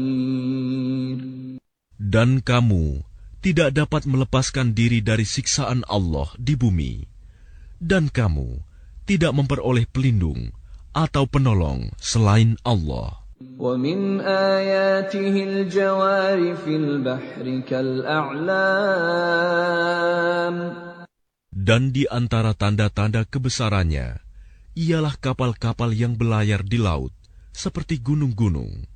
Dan kamu tidak dapat melepaskan diri dari siksaan Allah di bumi, dan kamu tidak memperoleh pelindung atau penolong selain Allah. وَمِنْ آيَاتِهِ الْجَوَارِ فِي الْبَحْرِ كَالْأَعْلَامِ. Dan di antara tanda-tanda kebesarannya ialah kapal-kapal yang berlayar di laut seperti gunung-gunung.